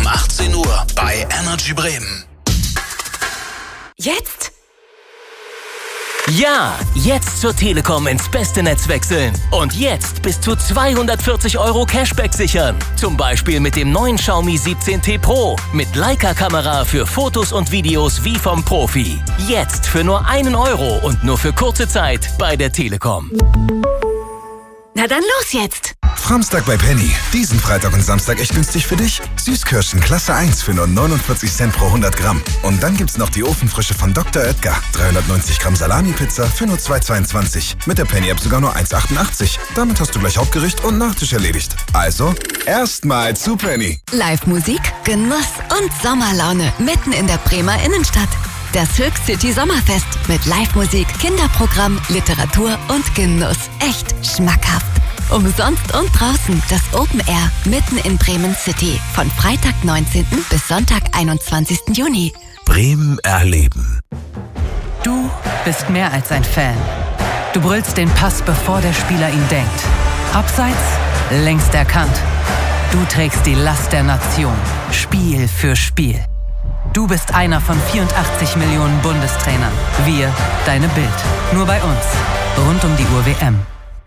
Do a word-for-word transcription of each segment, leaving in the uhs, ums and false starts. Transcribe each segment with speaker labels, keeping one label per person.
Speaker 1: um achtzehn Uhr bei Energy Bremen.
Speaker 2: Jetzt?
Speaker 3: Ja, jetzt zur Telekom ins beste Netz wechseln. Und jetzt bis zu zweihundertvierzig Euro Cashback sichern. Zum Beispiel mit dem neuen Xiaomi siebzehn T Pro. Mit Leica-Kamera für Fotos und Videos wie vom Profi. Jetzt für nur einen Euro und nur für kurze Zeit bei der Telekom.
Speaker 2: Na dann los jetzt!
Speaker 4: Framstag bei Penny. Diesen Freitag und Samstag echt günstig für dich. Süßkirschen Klasse eins für nur neunundvierzig Cent pro hundert Gramm. Und dann gibt's noch die Ofenfrische von Doktor Oetker. dreihundertneunzig Gramm Salami-Pizza für nur zwei Euro zweiundzwanzig. Mit der Penny-App sogar nur eins Euro achtundachtzig. Damit hast du gleich Hauptgericht und Nachtisch erledigt. Also, erstmal zu Penny.
Speaker 5: Live-Musik, Genuss und Sommerlaune mitten in der Bremer Innenstadt. Das Höchst City Sommerfest mit Live-Musik, Kinderprogramm, Literatur und Genuss. Echt schmackhaft. Umsonst und draußen das Open Air mitten in Bremen City. Von Freitag neunzehnten bis Sonntag einundzwanzigsten Juni.
Speaker 1: Bremen erleben.
Speaker 6: Du bist mehr als ein Fan. Du brüllst den Pass, bevor der Spieler ihn denkt. Abseits, längst erkannt. Du trägst die Last der Nation. Spiel für Spiel. Du bist einer von vierundachtzig Millionen Bundestrainern. Wir, deine Bild. Nur bei uns. Rund um die Uhr W M.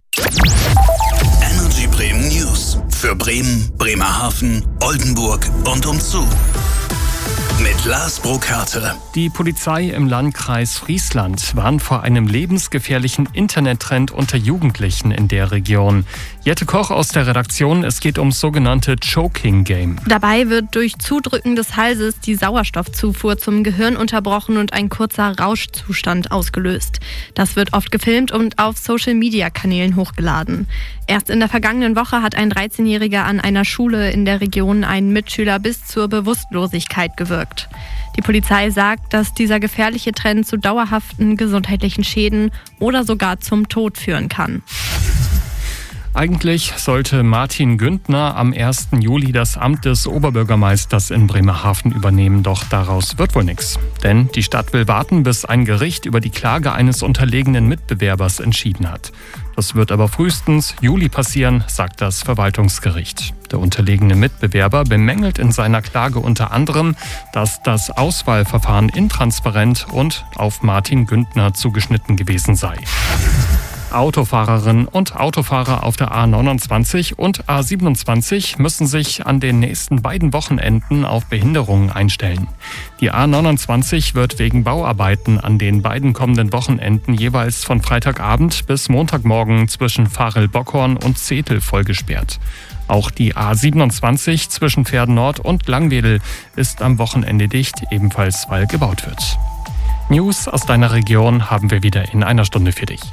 Speaker 1: Energy Bremen News. Für Bremen, Bremerhaven, Oldenburg und umzu. Mit Lars Brokarte.
Speaker 7: Die Polizei im Landkreis Friesland warnt vor einem lebensgefährlichen Internettrend unter Jugendlichen in der Region. Jette Koch aus der Redaktion, es geht ums sogenannte Choking Game.
Speaker 8: Dabei wird durch Zudrücken des Halses die Sauerstoffzufuhr zum Gehirn unterbrochen und ein kurzer Rauschzustand ausgelöst. Das wird oft gefilmt und auf Social-Media-Kanälen hochgeladen. Erst in der vergangenen Woche hat ein dreizehnjähriger an einer Schule in der Region einen Mitschüler bis zur Bewusstlosigkeit gewirkt. Die Polizei sagt, dass dieser gefährliche Trend zu dauerhaften gesundheitlichen Schäden oder sogar zum Tod führen kann.
Speaker 7: Eigentlich sollte Martin Güntner am ersten Juli das Amt des Oberbürgermeisters in Bremerhaven übernehmen, doch daraus wird wohl nichts. Denn die Stadt will warten, bis ein Gericht über die Klage eines unterlegenen Mitbewerbers entschieden hat. Das wird aber frühestens Juli passieren, sagt das Verwaltungsgericht. Der unterlegene Mitbewerber bemängelt in seiner Klage unter anderem, dass das Auswahlverfahren intransparent und auf Martin Güntner zugeschnitten gewesen sei. Autofahrerinnen und Autofahrer auf der A neunundzwanzig und A siebenundzwanzig müssen sich an den nächsten beiden Wochenenden auf Behinderungen einstellen. Die A neunundzwanzig wird wegen Bauarbeiten an den beiden kommenden Wochenenden jeweils von Freitagabend bis Montagmorgen zwischen Varel-Bockhorn und Zetel vollgesperrt. Auch die A siebenundzwanzig zwischen Pferden Nord und Langwedel ist am Wochenende dicht, ebenfalls weil gebaut wird. News aus deiner Region haben wir wieder in einer Stunde für dich.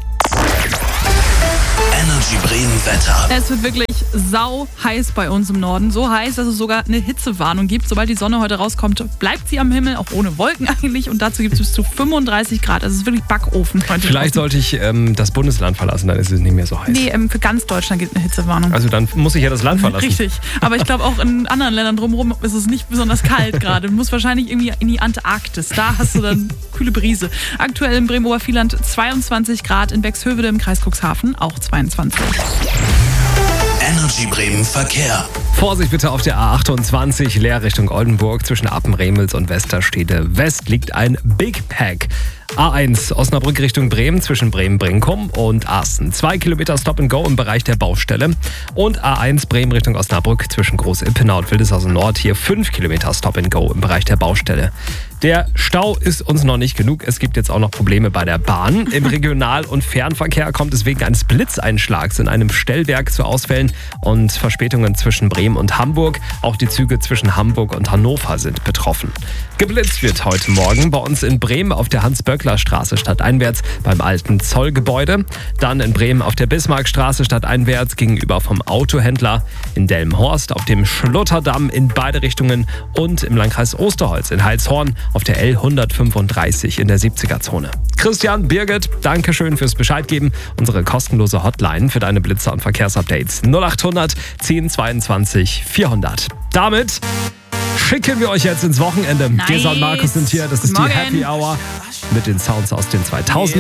Speaker 1: Energy Bremen Wetter.
Speaker 9: Es wird wirklich sau heiß bei uns im Norden. So heiß, dass es sogar eine Hitzewarnung gibt. Sobald die Sonne heute rauskommt, bleibt sie am Himmel, auch ohne Wolken eigentlich. Und dazu gibt es bis zu fünfunddreißig Grad. Also es ist wirklich Backofen heute.
Speaker 10: Vielleicht sollte ich ähm, das Bundesland verlassen, dann ist es nicht mehr so heiß.
Speaker 9: Nee, ähm, für ganz Deutschland gilt eine Hitzewarnung.
Speaker 10: Also dann muss ich ja das Land verlassen.
Speaker 9: Richtig. Aber ich glaube auch in anderen Ländern drumherum ist es nicht besonders kalt gerade. Du musst wahrscheinlich irgendwie in die Antarktis. Da hast du dann kühle Brise. Aktuell in Bremen-Obervieland zweiundzwanzig Grad, in Bexhövede im Kreis Cuxhaven auch zweiundzwanzig.
Speaker 1: Energy Bremen Verkehr.
Speaker 10: Vorsicht bitte auf der A achtundzwanzig, leer Richtung Oldenburg. Zwischen Appen-Remels und Westerstede West liegt ein Big Pack. A eins Osnabrück Richtung Bremen zwischen Bremen-Brinkum und Asten. Zwei Kilometer Stop and Go im Bereich der Baustelle. Und A eins Bremen Richtung Osnabrück zwischen Groß-Ippenau und Wildeshausen Nord. Hier fünf Kilometer Stop and Go im Bereich der Baustelle. Der Stau ist uns noch nicht genug. Es gibt jetzt auch noch Probleme bei der Bahn. Im Regional- und Fernverkehr kommt es wegen eines Blitzeinschlags in einem Stellwerk zu Ausfällen und Verspätungen zwischen Bremen und Hamburg. Auch die Züge zwischen Hamburg und Hannover sind betroffen. Geblitzt wird heute Morgen bei uns in Bremen auf der Hans-Böckler-Straße stadteinwärts beim alten Zollgebäude. Dann in Bremen auf der Bismarckstraße stadteinwärts gegenüber vom Autohändler. In Delmenhorst auf dem Schlutterdamm in beide Richtungen und im Landkreis Osterholz in Heilshorn auf der L hundertfünfunddreißig in der siebziger-Zone. Christian, Birgit, danke schön fürs Bescheid geben. Unsere kostenlose Hotline für deine Blitzer- und Verkehrsupdates null achthundert zehn zweiundzwanzig vierhundert. Damit schicken wir euch jetzt ins Wochenende.
Speaker 9: Nice.
Speaker 10: Gesa und Markus sind hier, das ist
Speaker 9: Morgen.
Speaker 10: die Happy Hour mit den Sounds aus den zweitausendern.